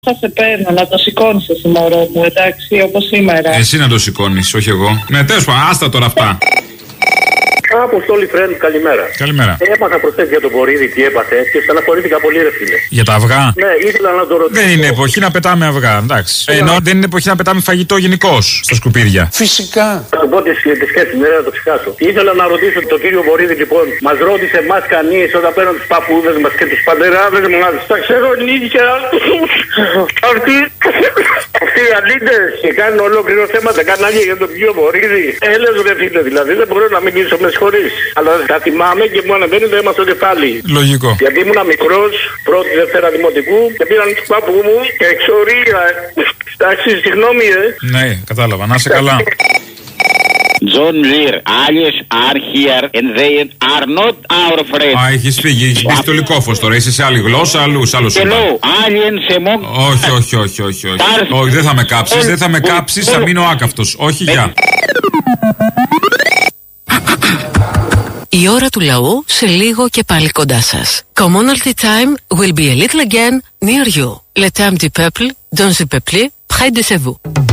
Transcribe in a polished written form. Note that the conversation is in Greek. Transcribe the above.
Θα σε παίρνω να το σηκώνεις εσύ, μωρό μου, εντάξει, όπως σήμερα. Εσύ να το σηκώνεις, όχι εγώ. Ναι, τέλος πάντων, άστα τώρα αυτά. Αποστόλη Φρέντ, καλημέρα. Καλημέρα. Έμαθα προχθές για τον Βορίδη τι έπαθε και στεναχωρήθηκα πολύ, ρε φίλε. Για τα αυγά? Ναι, ήθελα να το ρωτήσω. Δεν είναι εποχή να πετάμε αυγά, εντάξει. Ενώ δεν είναι εποχή να πετάμε φαγητό γενικώς στα σκουπίδια. Φυσικά. Θα του πω τη σκέψη, δεν θα το ξεχάσω. Ήθελα να ρωτήσω τον κύριο Βορίδη, λοιπόν, μας ρώτησε εμάς κανείς όταν παίρνουν τους παππούδες μας και τους παντεράδες μας. Τα ξέρω νύχια. Αυτοί οι αλήτες και κάνουν ολόκληρο θέμα, τα κάνουν άλλοι για τον κύριο Βορίδη. Έλεος ρε φίλε, δηλαδή δεν μπορώ να μην κλείσω με συγχωρείς. Αλλά τα θυμάμαι και μου ανεβαίνει το αίμα στο κεφάλι. Λογικό. Γιατί ήμουν μικρός, πρώτη Δευτέρα Δημοτικού και πήραν του πάπου μου και εξορία. Εντάξει, συγγνώμη, Ναι, κατάλαβα. Να είσαι καλά. John Lear, aliens are here and they are not our friends. Α, έχεις φύγει, έχεις μπει στο λυκόφως τώρα. Είσαι σε άλλη γλώσσα, αλλού, σε άλλο σύμπαν. Aliens among... Όχι. Όχι, δεν θα με κάψεις, δεν θα με κάψεις, θα μείνω άκαυτος. Όχι, γεια. Η ώρα του λαού σε λίγο και πάλι κοντά σας. Commonalty time will be a little again near you. Le temps du peuple, dans le peuple, près de chez vous.